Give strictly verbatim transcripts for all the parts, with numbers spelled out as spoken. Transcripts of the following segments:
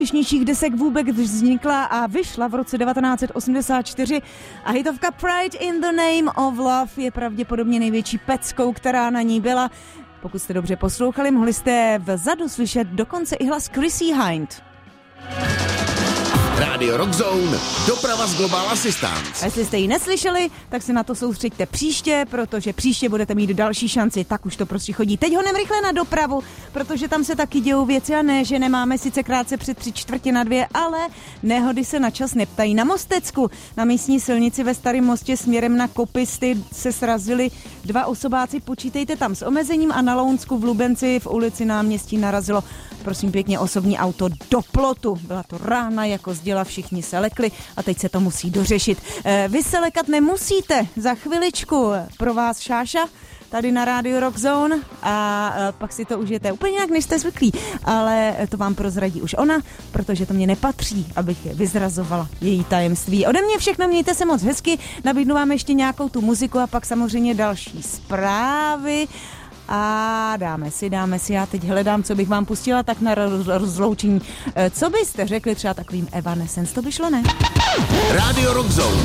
nejúspěšnějších desek vůbec vznikla a vyšla v roce devatenáct set osmdesát čtyři a hitovka Pride in the Name of Love je pravděpodobně největší peckou, která na ní byla. Pokud jste dobře poslouchali, mohli jste vzadu slyšet dokonce i hlas Chrissy Hind. Rádio Rock Zone, doprava z Global Assistance. A jestli jste ji neslyšeli, tak se na to soustřeďte příště, protože příště budete mít další šanci, tak už to prostě chodí. Teď honem rychle na dopravu, protože tam se taky dějou věci a ne, že nemáme sice krátce před tři čtvrtě na dvě, ale nehody se na čas neptají. Na Mostecku, na místní silnici ve Starém Mostě směrem na Kopisty se srazili dva osobáci, počítejte tam s omezením, a na Lounsku v Lubenci v ulici Náměstí narazilo, prosím pěkně, osobní auto do plotu. Byla to rána jako zděla, všichni se lekli a teď se to musí dořešit. Vy se lekat nemusíte, za chviličku pro vás Šáša tady na Radio Rock Zone a pak si to užijete úplně jinak, než jste zvyklí, ale to vám prozradí už ona, protože to mě nepatří, abych vyzrazovala její tajemství. Ode mě všechno, mějte se moc hezky, nabídnu vám ještě nějakou tu muziku a pak samozřejmě další zprávy. A dáme si, dáme si, já teď hledám, co bych vám pustila tak na rozloučení. Co byste řekli třeba takovým Evanescence, to by šlo, ne? Radio Rock Zone.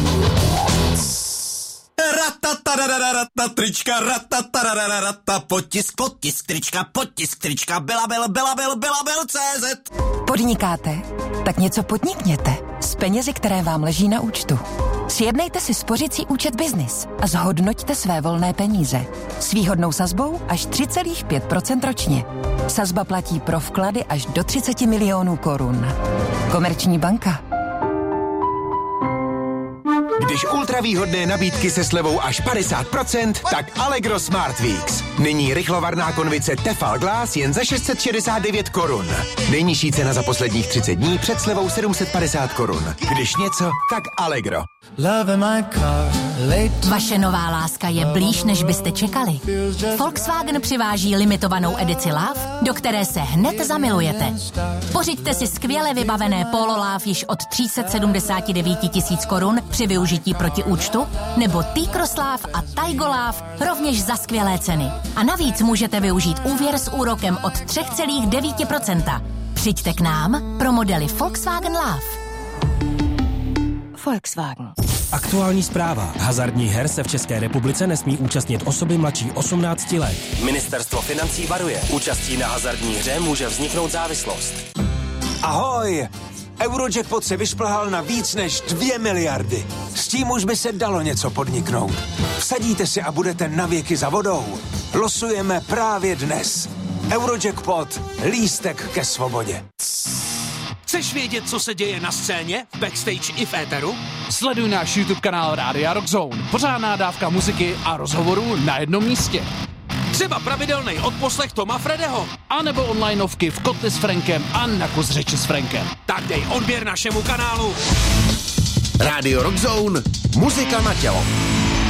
Ratatarararata, trička, ratatarararata, potisk, potisk, trička, potisk, trička, Belabil, Belabil, Belabil, C Z. Podnikáte? Tak něco podnikněte s penězi, které vám leží na účtu. Sjednejte si spořicí účet Business a zhodnoťte své volné peníze. S výhodnou sazbou až tři celá pět procenta ročně. Sazba platí pro vklady až do třicet milionů korun. Komerční banka. Když ultravýhodné nabídky se slevou až padesát procent, tak Allegro Smart Weeks. Nyní rychlovarná konvice Tefal Glass jen za šest set šedesát devět korun. Nejnižší cena za posledních třicet dní před slevou sedm set padesát korun. Když něco, tak Allegro. Vaše nová láska je blíž, než byste čekali. Volkswagen přiváží limitovanou edici Love, do které se hned zamilujete. Pořiďte si skvěle vybavené Polo Love již od tři sta sedmdesát devět tisíc korun při využití proti účtu, nebo T-Cross Love a Taigo Love rovněž za skvělé ceny. A navíc můžete využít úvěr s úrokem od tři celá devět procenta. Přijďte k nám pro modely Volkswagen Love. Volkswagen. Aktuální zpráva. Hazardních her se v České republice nesmí účastnit osoby mladší osmnácti let. Ministerstvo financí varuje. Účastí na hazardní hře může vzniknout závislost. Ahoj! Eurojackpot se vyšplhal na víc než dvě miliardy. S tím už by se dalo něco podniknout. Vsadíte si a budete navěky za vodou. Losujeme právě dnes. Eurojackpot. Lístek ke svobodě. Chceš vědět, co se děje na scéně, backstage i v éteru? Sleduj náš YouTube kanál Rádia Rock Zone. Pořádná dávka muziky a rozhovorů na jednom místě. Třeba pravidelný odposlech Toma Fredeho. A nebo onlineovky v Kotli s Frankem a na kus řeči s Frankem. Tak dej odběr našemu kanálu. Radio Rock Zone, muzika na tělo.